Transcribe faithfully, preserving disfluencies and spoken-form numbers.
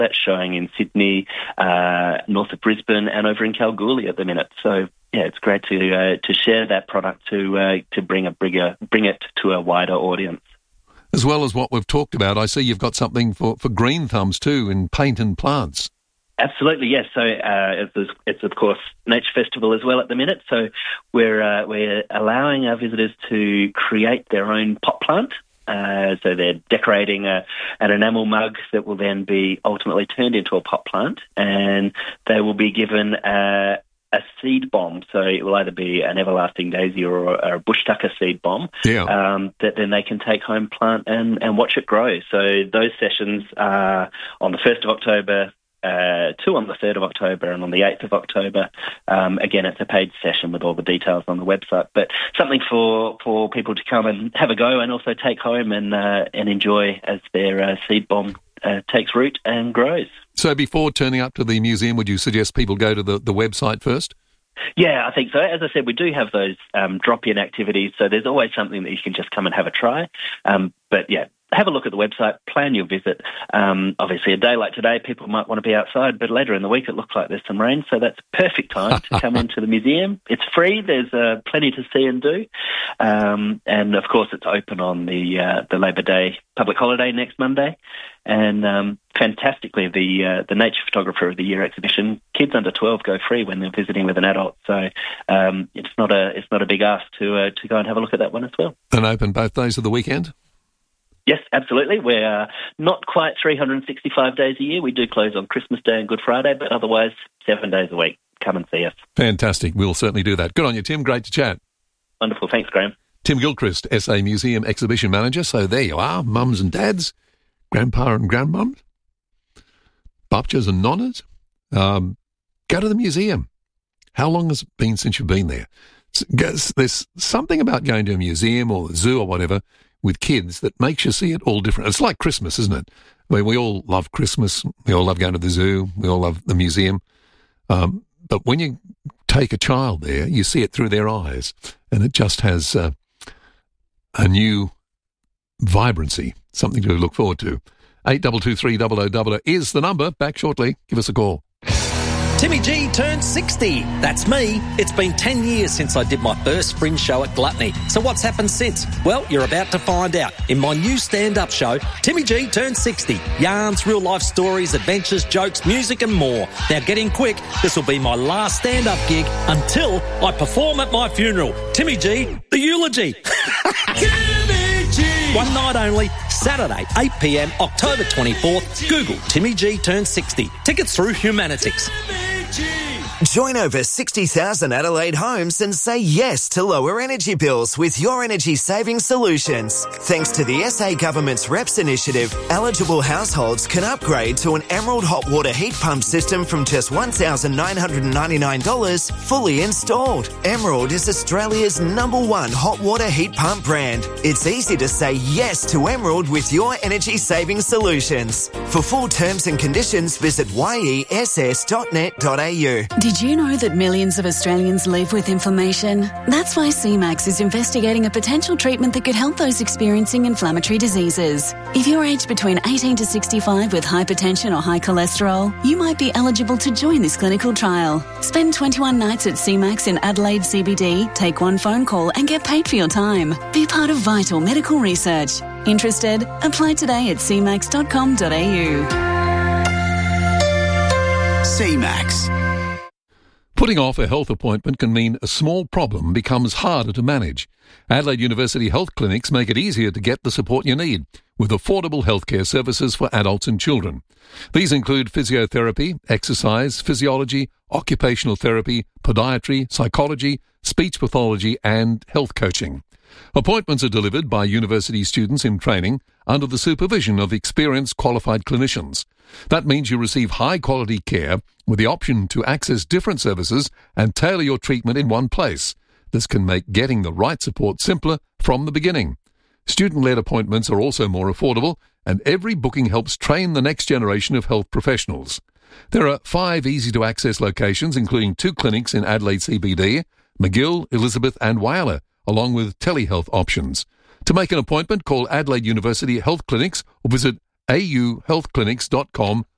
That's showing in Sydney, uh, north of Brisbane, and over in Kalgoorlie at the minute. So, yeah, it's great to uh, to share that product to uh, to bring a bigger, bring it to a wider audience. As well as what we've talked about, I see you've got something for, for green thumbs too in paint and plants. Absolutely, yes. So uh, it's, it's of course Nature Festival as well at the minute. So we're uh, we're allowing our visitors to create their own pot plant. Uh, so they're decorating a, an enamel mug that will then be ultimately turned into a pot plant, and they will be given a, a seed bomb. So it will either be an everlasting daisy or, or a bush tucker seed bomb yeah. um, that then they can take home, plant, and, and watch it grow. So those sessions are on the first of October, Uh, two on the third of October and on the eighth of October. Um, again, it's a paid session with all the details on the website, but something for, for people to come and have a go and also take home and uh, and enjoy as their uh, seed bomb uh, takes root and grows. So before turning up to the museum, would you suggest people go to the, the website first? Yeah, I think so. As I said, we do have those um, drop-in activities, so there's always something that you can just come and have a try. Um, but yeah, have a look at the website, plan your visit. Um, obviously, a day like today, people might want to be outside, but later in the week it looks like there's some rain, so that's perfect time to come into the museum. It's free. There's uh, plenty to see and do. Um, and, of course, it's open on the uh, the Labor Day public holiday next Monday. And um, fantastically, the uh, the Nature Photographer of the Year exhibition, kids under twelve go free when they're visiting with an adult. So um, it's not a it's not a big ask to uh, to go and have a look at that one as well. And open both days of the weekend? Yes, absolutely. We're uh, not quite three hundred sixty-five days a year. We do close on Christmas Day and Good Friday, but otherwise seven days a week. Come and see us. Fantastic. We'll certainly do that. Good on you, Tim. Great to chat. Wonderful. Thanks, Graham. Tim Gilchrist, S A Museum Exhibition Manager. So there you are, mums and dads, grandpa and grandmums, babchas and nonnas. Um, go to the museum. How long has it been since you've been there? There's something about going to a museum or the zoo or whatever with kids that makes you see it all different. It's like Christmas, isn't it? I mean, we all love Christmas. We all love going to the zoo. We all love the museum. Um, but when you take a child there, you see it through their eyes, and it just has uh, a new vibrancy, something to look forward to. eight two two three double oh double oh is the number. Back shortly. Give us a call. Timmy G turned sixty. That's me. It's been ten years since I did my first spring show at Gluttony. So what's happened since? Well, you're about to find out in my new stand-up show, Timmy G turned sixty. Yarns, real-life stories, adventures, jokes, music and more. Now get in quick. This will be my last stand-up gig until I perform at my funeral. Timmy G, the eulogy. Timmy G! One night only, Saturday, eight p.m, October twenty-fourth. Google Timmy G turned sixty. Tickets through Humanitix. Join over sixty thousand Adelaide homes and say yes to lower energy bills with your energy saving solutions. Thanks to the S A Government's R E P S initiative, eligible households can upgrade to an Emerald hot water heat pump system from just one thousand nine hundred ninety-nine dollars fully installed. Emerald is Australia's number one hot water heat pump brand. It's easy to say yes to Emerald with your energy saving solutions. For full terms and conditions, visit y e s s dot net dot a u. Did you know that millions of Australians live with inflammation? That's why C MAX is investigating a potential treatment that could help those experiencing inflammatory diseases. If you're aged between eighteen to sixty-five with hypertension or high cholesterol, you might be eligible to join this clinical trial. Spend twenty-one nights at C MAX in Adelaide C B D, take one phone call and get paid for your time. Be part of vital medical research. Interested? Apply today at c max dot com dot a u. C MAX. Putting off a health appointment can mean a small problem becomes harder to manage. Adelaide University Health Clinics make it easier to get the support you need with affordable healthcare services for adults and children. These include physiotherapy, exercise, physiology, occupational therapy, podiatry, psychology, speech pathology and health coaching. Appointments are delivered by university students in training under the supervision of experienced qualified clinicians. That means you receive high-quality care with the option to access different services and tailor your treatment in one place. This can make getting the right support simpler from the beginning. Student-led appointments are also more affordable, and every booking helps train the next generation of health professionals. There are five easy-to-access locations, including two clinics in Adelaide C B D, McGill, Elizabeth and Whyalla, along with telehealth options. To make an appointment, call Adelaide University Health Clinics or visit a u health clinics dot com